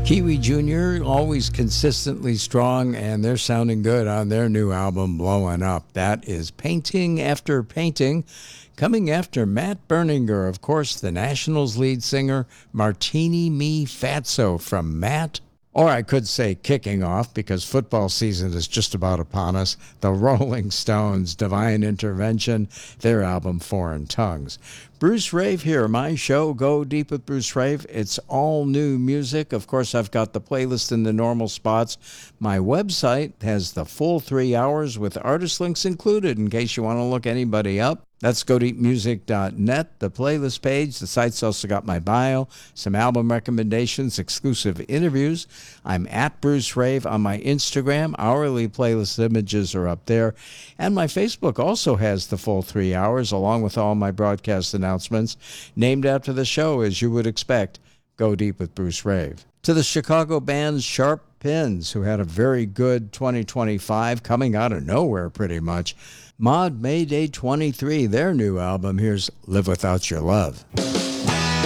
Kiwi Jr., always consistently strong, and they're sounding good on their new album, Blowing Up. That is Painting After Painting. Coming after Matt Berninger, of course, the Nationals lead singer, Martini Me Fatso from Matt. Or I could say kicking off, because football season is just about upon us, the Rolling Stones, Divine Intervention, their album Foreign Tongues. Bruce Rave here, my show, Go Deep with Bruce Rave. It's all new music. Of course, I've got the playlist in the normal spots. My website has the full 3 hours with artist links included in case you want to look anybody up. That's godeepmusic.net, the playlist page. The site's also got my bio, some album recommendations, exclusive interviews. I'm at Bruce Rave on my Instagram. Hourly playlist images are up there. And my Facebook also has the full 3 hours, along with all my broadcast announcements, named after the show, as you would expect. Go Deep with Bruce Rave. To the Chicago band Sharp Pins, who had a very good 2025, coming out of nowhere pretty much. Mod Mayday 23, their new album. Here's Live Without Your Love.